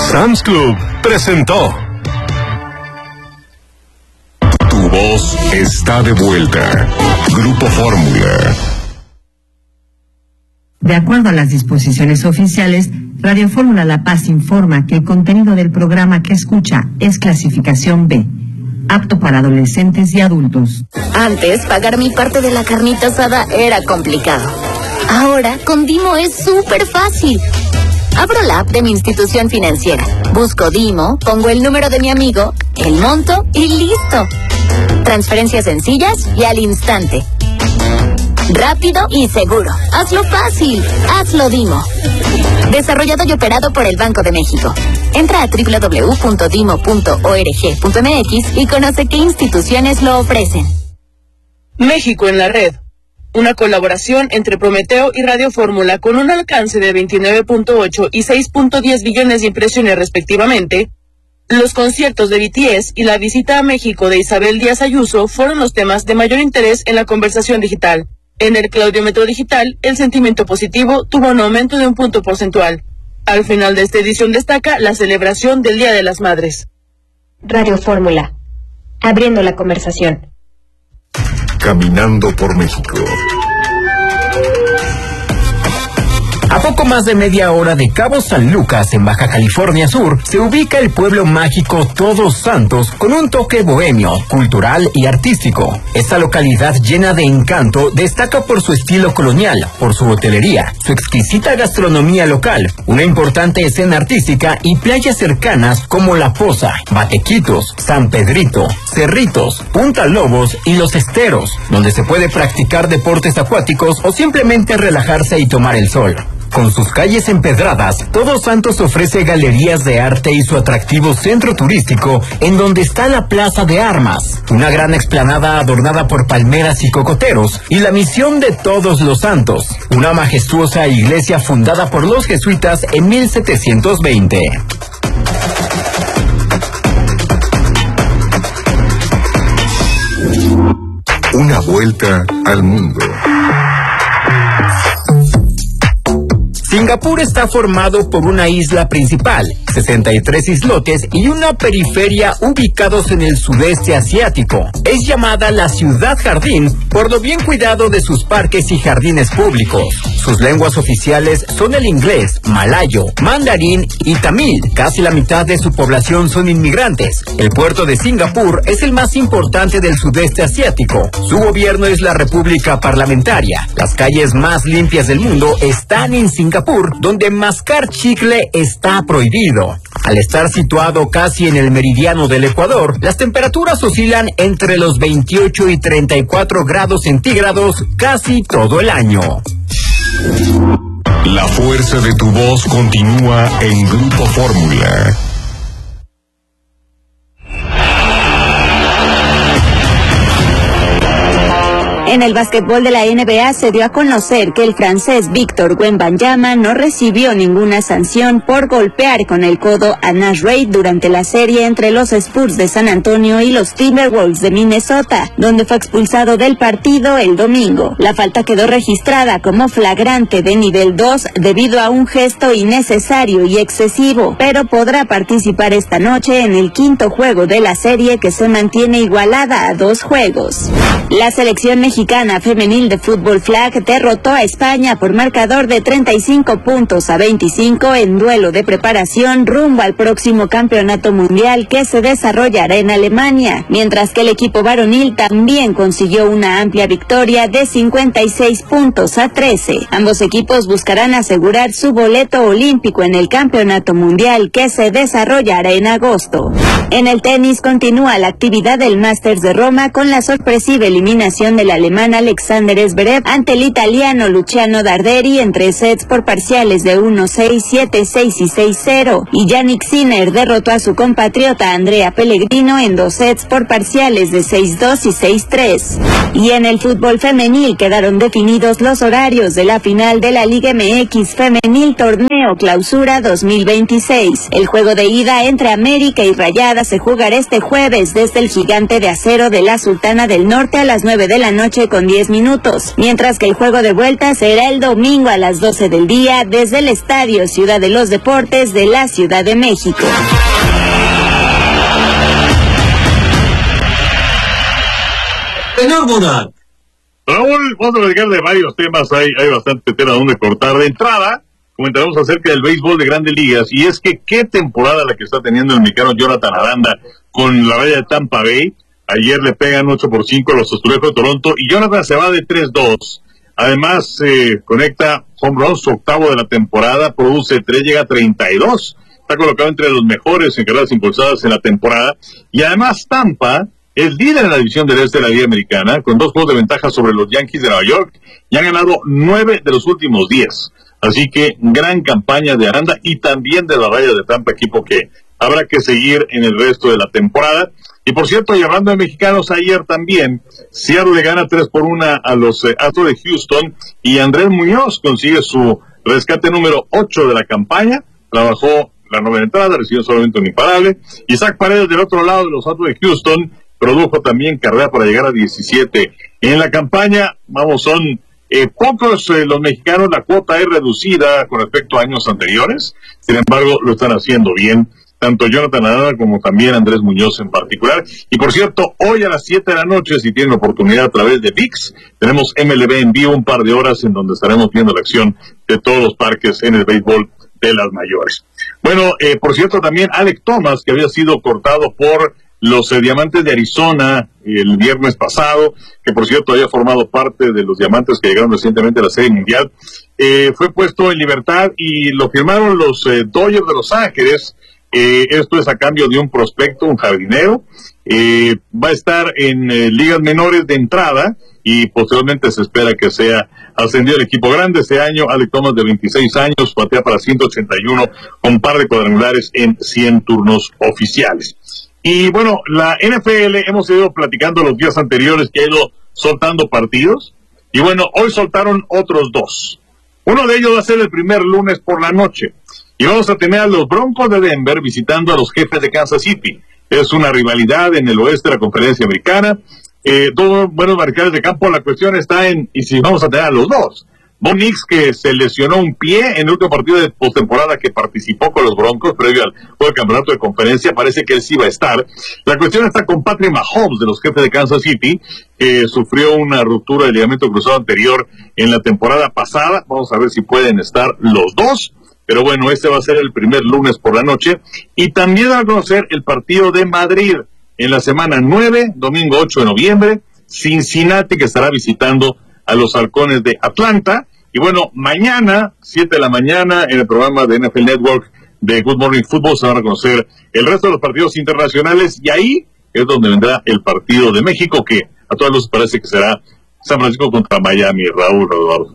Sam's Club presentó. Tu voz está de vuelta. Grupo Fórmula. De acuerdo a las disposiciones oficiales, Radio Fórmula La Paz informa que el contenido del programa que escucha es clasificación B, apto para adolescentes y adultos. Antes, pagar mi parte de la carnita asada era complicado. Ahora, con Dimo es súper fácil. Abro la app de mi institución financiera, busco Dimo, pongo el número de mi amigo, el monto y listo. Transferencias sencillas y al instante. Rápido y seguro. Hazlo fácil. Hazlo Dimo. Desarrollado y operado por el Banco de México. Entra a www.dimo.org.mx y conoce qué instituciones lo ofrecen. México en la red. Una colaboración entre Prometeo y Radio Fórmula con un alcance de 29.8 y 6.10 billones de impresiones respectivamente. Los conciertos de BTS y la visita a México de Isabel Díaz Ayuso fueron los temas de mayor interés en la conversación digital. En el Claudiómetro Digital, el sentimiento positivo tuvo un aumento de 1 punto porcentual. Al final de esta edición destaca la celebración del Día de las Madres. Radio Fórmula, abriendo la conversación. Caminando por México. A poco más de media hora de Cabo San Lucas, en Baja California Sur, se ubica el pueblo mágico Todos Santos con un toque bohemio, cultural y artístico. Esta localidad llena de encanto destaca por su estilo colonial, por su hotelería, su exquisita gastronomía local, una importante escena artística y playas cercanas como La Poza, Batequitos, San Pedrito, Cerritos, Punta Lobos y Los Esteros, donde se puede practicar deportes acuáticos o simplemente relajarse y tomar el sol. Con sus calles empedradas, Todos Santos ofrece galerías de arte y su atractivo centro turístico, en donde está la Plaza de Armas, una gran explanada adornada por palmeras y cocoteros, y la Misión de Todos los Santos, una majestuosa iglesia fundada por los jesuitas en 1720. Una vuelta al mundo. Singapur está formado por una isla principal, 63 islotes y una periferia ubicados en el sudeste asiático. Es llamada la ciudad jardín por lo bien cuidado de sus parques y jardines públicos. Sus lenguas oficiales son el inglés, malayo, mandarín y tamil. Casi la mitad de su población son inmigrantes. El puerto de Singapur es el más importante del sudeste asiático. Su gobierno es la República Parlamentaria. Las calles más limpias del mundo están en Singapur, donde mascar chicle está prohibido. Al estar situado casi en el meridiano del Ecuador, las temperaturas oscilan entre los 28 y 34 grados centígrados casi todo el año. La fuerza de tu voz continúa en Grupo Fórmula. En el básquetbol de la NBA se dio a conocer que el francés Victor Wembanyama no recibió ninguna sanción por golpear con el codo a Nash Reid durante la serie entre los Spurs de San Antonio y los Timberwolves de Minnesota, donde fue expulsado del partido el domingo. La falta quedó registrada como flagrante de nivel 2 debido a un gesto innecesario y excesivo, pero podrá participar esta noche en el quinto juego de la serie, que se mantiene igualada a 2 juegos. La selección mexicana femenil de fútbol flag derrotó a España por marcador de 35-25 en duelo de preparación rumbo al próximo campeonato mundial que se desarrollará en Alemania, mientras que el equipo varonil también consiguió una amplia victoria de 56-13. Ambos equipos buscarán asegurar su boleto olímpico en el campeonato mundial que se desarrollará en agosto. En el tenis continúa la actividad del Masters de Roma con la sorpresiva eliminación del alemán Alexander Zverev ante el italiano Luciano Darderi en 3 sets por parciales de 1-6, 7-6 y 6-0, y Jannik Sinner derrotó a su compatriota Andrea Pellegrino en 2 sets por parciales de 6-2 y 6-3. Y en el fútbol femenil quedaron definidos los horarios de la final de la Liga MX Femenil Torneo Clausura 2026. El juego de ida entre América y Rayadas se jugará este jueves desde el Gigante de Acero de la Sultana del Norte a las 9 de la noche 12:10 p.m, mientras que el juego de vuelta será el domingo a las 12 del día desde el Estadio Ciudad de los Deportes de la Ciudad de México. Señor Bonal. Raúl, vamos a platicar de varios temas, hay bastante tela donde cortar. De entrada, comentaremos acerca del béisbol de Grandes Ligas, y es que qué temporada la que está teniendo el mexicano Jonathan Aranda con la Raya de Tampa Bay. Ayer le pegan 8-5 a los Azulejos de Toronto, y Jonathan se va de 3-2. Además, conecta home run, su octavo de la temporada, produce 3, llega a 32. Está colocado entre los mejores en carreras impulsadas en la temporada, y además Tampa es líder en la división del este de la Liga Americana, con 2 juegos de ventaja sobre los Yankees de Nueva York, y han ganado 9 de los últimos 10. Así que gran campaña de Aranda y también de la Raya de Tampa, equipo que habrá que seguir en el resto de la temporada. Y por cierto, y hablando de mexicanos, ayer también Seattle le gana 3-1 a los Astros de Houston, y Andrés Muñoz consigue su rescate número 8 de la campaña. Trabajó la 9 entrada, recibió solamente un imparable. Isaac Paredes, del otro lado de los Astros de Houston, produjo también carrera para llegar a 17. En la campaña, son pocos los mexicanos, la cuota es reducida con respecto a años anteriores. Sin embargo, lo están haciendo bien, tanto Jonathan Aranda como también Andrés Muñoz en particular. Y por cierto, hoy a las 7 de la noche, si tienen oportunidad a través de ViX, tenemos MLB en vivo, un par de horas en donde estaremos viendo la acción de todos los parques en el béisbol de las mayores. Bueno, por cierto, también Alek Thomas, que había sido cortado por los Diamantes de Arizona el viernes pasado, que por cierto había formado parte de los Diamantes que llegaron recientemente a la Serie Mundial, fue puesto en libertad y lo firmaron los Dodgers de Los Ángeles. Esto es a cambio de un prospecto, un jardinero. Va a estar en ligas menores de entrada y posteriormente se espera que sea ascendido al equipo grande. Este año, Alek Thomas, de 26 años, batea para 181 con un par de cuadrangulares en 100 turnos oficiales. Y bueno, la NFL, hemos ido platicando los días anteriores que ha ido soltando partidos, y bueno, hoy soltaron otros 2. Uno de ellos va a ser el primer lunes por la noche, y vamos a tener a los Broncos de Denver visitando a los Jefes de Kansas City. Es una rivalidad en el oeste de la Conferencia Americana, 2 buenos mariscales de campo. La cuestión está en, y si vamos a tener a los 2. Bo Nix, que se lesionó un pie en el último partido de postemporada que participó con los Broncos previo al juego del campeonato de conferencia, parece que él sí va a estar. La cuestión está con Patrick Mahomes, de los Jefes de Kansas City, que sufrió una ruptura del ligamento cruzado anterior en la temporada pasada. Vamos a ver si pueden estar los 2. Pero bueno, este va a ser el primer lunes por la noche. Y también va a conocer el partido de Madrid en la semana 9, domingo 8 de noviembre. Cincinnati, que estará visitando a los Halcones de Atlanta. Y bueno, mañana, 7 de la mañana, en el programa de NFL Network de Good Morning Football, se van a conocer el resto de los partidos internacionales, y ahí es donde vendrá el partido de México, que a todas luces parece que será San Francisco contra Miami. Raúl, Eduardo.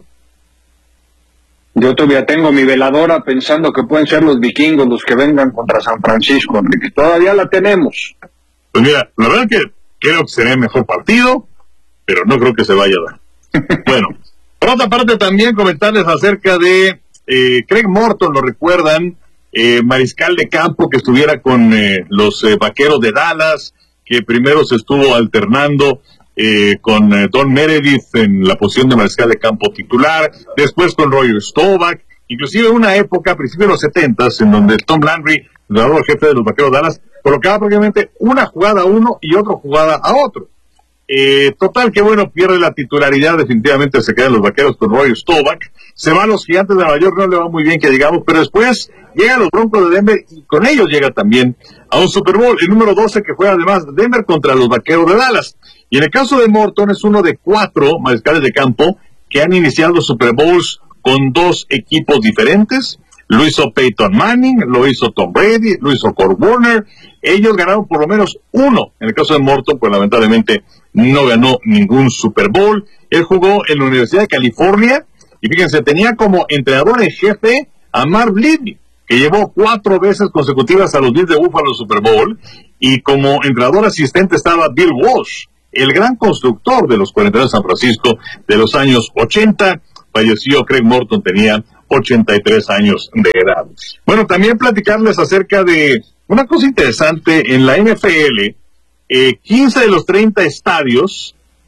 Yo todavía tengo mi veladora pensando que pueden ser los vikingos los que vengan contra San Francisco, que todavía la tenemos. Pues mira, la verdad que creo que será el mejor partido, pero no creo que se vaya a dar. Bueno, por otra parte, también comentarles acerca de Craig Morton, lo recuerdan, mariscal de campo que estuviera con los Vaqueros de Dallas, que primero se estuvo alternando con Don Meredith en la posición de mariscal de campo titular, después con Roger Staubach, inclusive en una época, a principios de los 70s, en donde Tom Landry, el jefe de los Vaqueros de Dallas, colocaba prácticamente una jugada a uno y otra jugada a otro. Total que bueno, pierde la titularidad, definitivamente se quedan los Vaqueros con Roger Staubach, se va a los Gigantes de Nueva York, no le va muy bien que digamos, pero después llegan los Broncos de Denver y con ellos llega también a un Super Bowl, el número 12, que juega además Denver contra los Vaqueros de Dallas. Y en el caso de Morton, es uno de 4 mariscales de campo que han iniciado Super Bowls con 2 equipos diferentes. Lo hizo Peyton Manning, lo hizo Tom Brady, lo hizo Kurt Warner. Ellos ganaron por lo menos 1. En el caso de Morton, pues lamentablemente no ganó ningún Super Bowl. Él jugó en la Universidad de California y fíjense, tenía como entrenador en jefe a Marv Levy, que llevó 4 veces consecutivas a los Bills de Buffalo al Super Bowl, y como entrenador asistente estaba Bill Walsh, el gran constructor de los 49 de San Francisco de los años 80. Falleció Craig Morton, tenía 83 años de edad. Bueno, también platicarles acerca de una cosa interesante en la NFL. 15 de los 30 estadios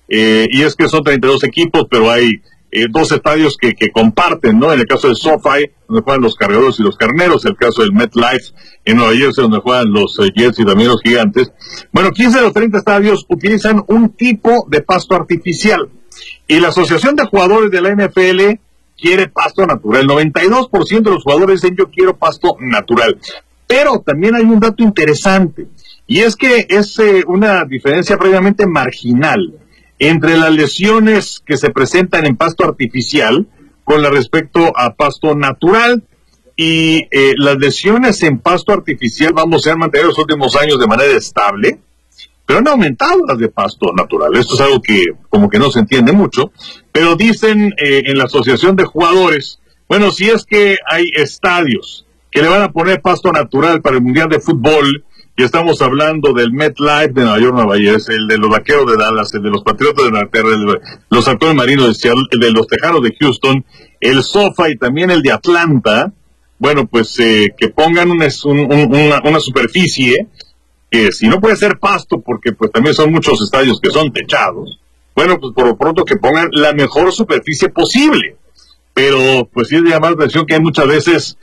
y es que son 32 equipos, pero hay 2 estadios que comparten, ¿no? En el caso del SoFi, donde juegan los Cargadores y los Carneros, el caso del MetLife en Nueva Jersey, donde juegan los Jets y también los Gigantes. Bueno, 15 de los 30 estadios utilizan un tipo de pasto artificial, y la Asociación de Jugadores de la NFL quiere pasto natural. El 92% de los jugadores dicen yo quiero pasto natural. Pero también hay un dato interesante, y es que es una diferencia previamente marginal entre las lesiones que se presentan en pasto artificial con respecto a pasto natural, y las lesiones en pasto artificial, se han mantenido los últimos años de manera estable, pero han aumentado las de pasto natural. Esto es algo que como que no se entiende mucho, pero dicen en la Asociación de Jugadores, bueno, si es que hay estadios que le van a poner pasto natural para el Mundial de Fútbol, y estamos hablando del MetLife de Nueva York, Nueva Jersey, el de los Vaqueros de Dallas, el de los Patriotas de Inglaterra, el de los Halcones Marinos de Seattle, el de los Tejanos de Houston, el SoFi y también el de Atlanta, bueno, pues que pongan una superficie que si no puede ser pasto, porque pues también son muchos estadios que son techados, bueno, pues por lo pronto que pongan la mejor superficie posible. Pero pues sí es de llamar la atención que hay muchas veces,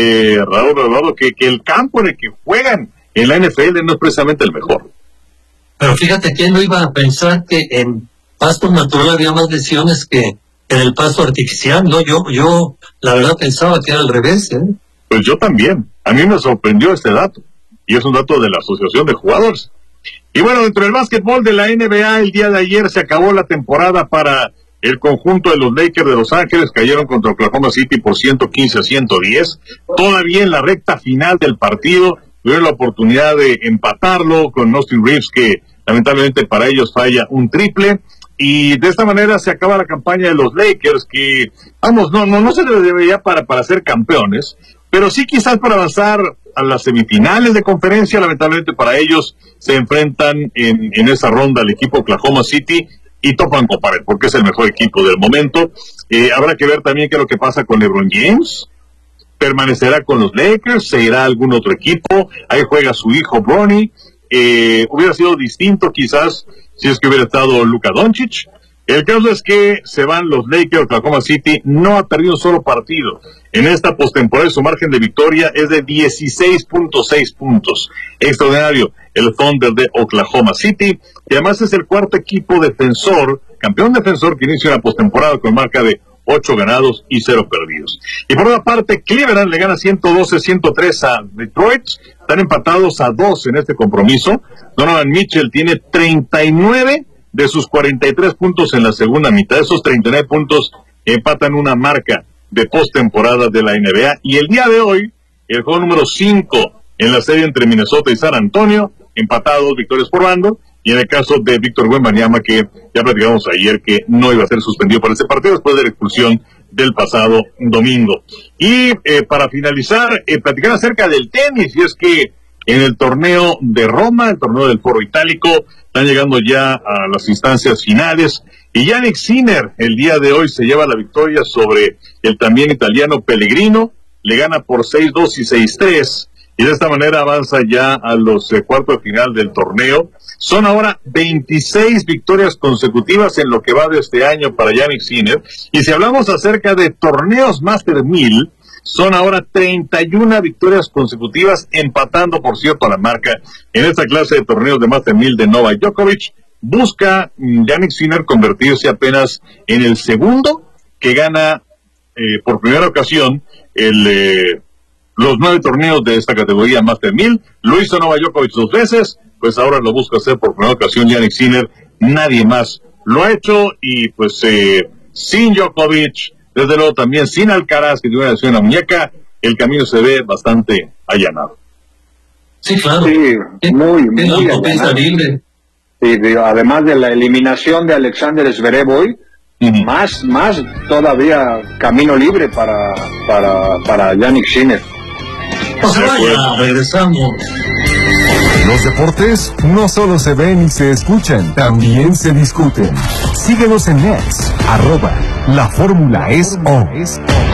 Raúl, que el campo en el que juegan en la NFL no es precisamente el mejor. Pero fíjate, ¿quién no iba a pensar que en pasto natural había más lesiones que en el pasto artificial? No, yo la verdad pensaba que era al revés, ¿eh? Pues yo también. A mí me sorprendió este dato, y es un dato de la Asociación de Jugadores. Y bueno, dentro del básquetbol de la NBA, el día de ayer se acabó la temporada para el conjunto de los Lakers de Los Ángeles. Cayeron contra Oklahoma City por 115-110. Todavía en la recta final del partido tuvieron la oportunidad de empatarlo con Austin Reeves, que lamentablemente para ellos falla un triple. Y de esta manera se acaba la campaña de los Lakers, que, no se les debería para ser campeones, pero sí quizás para avanzar a las semifinales de conferencia. Lamentablemente para ellos se enfrentan en esa ronda al equipo Oklahoma City y topan con pared, porque es el mejor equipo del momento. Habrá que ver también qué es lo que pasa con LeBron James. Permanecerá con los Lakers, se irá a algún otro equipo. Ahí juega su hijo Bronny. Hubiera sido distinto quizás si es que hubiera estado Luka Doncic. El caso es que se van los Lakers. Oklahoma City no ha perdido un solo partido en esta postemporada. Su margen de victoria es de 16.6 puntos. Extraordinario el Thunder de Oklahoma City, y además es el cuarto equipo defensor, campeón defensor, que inicia una postemporada con marca de 8 ganados y 0 perdidos. Y por otra parte, Cleveland le gana 112-103 a Detroit. Están empatados a 2 en este compromiso. Donovan Mitchell tiene 39 de sus 43 puntos en la segunda mitad. Esos 39 puntos empatan una marca de postemporada de la NBA. Y el día de hoy, el juego número 5 en la serie entre Minnesota y San Antonio, empatados, victorias por bando. Y en el caso de Víctor Wembanyama, que ya platicamos ayer que no iba a ser suspendido para ese partido después de la expulsión del pasado domingo. Y para finalizar, platicar acerca del tenis, y es que en el torneo de Roma, el torneo del Foro Itálico, están llegando ya a las instancias finales, y Jannik Sinner el día de hoy se lleva la victoria sobre el también italiano Pellegrino, le gana por 6-2 y 6-3, y de esta manera avanza ya a los cuartos de final del torneo. Son ahora 26 victorias consecutivas en lo que va de este año para Jannik Sinner. Y si hablamos acerca de torneos Master 1000, son ahora 31 victorias consecutivas, empatando, por cierto, a la marca en esta clase de torneos de Master 1000 de Novak Djokovic. Busca Jannik Sinner convertirse apenas en el segundo que gana por primera ocasión los 9 torneos de esta categoría Master 1000. Lo hizo Novak Djokovic 2 veces. Pues ahora lo busca hacer por primera ocasión Jannik Sinner. Nadie más lo ha hecho, y pues sin Djokovic, desde luego también sin Alcaraz, que tiene una lesión en la muñeca, el camino se ve bastante allanado. Sí, claro. Sí, muy allanado. Libre. Sí, además de la eliminación de Alexander Zverev hoy, más todavía camino libre para Jannik Sinner. Pues vaya, regresamos. Los deportes no solo se ven y se escuchan, también se discuten. Síguenos en X, @LaFórmulaEsO.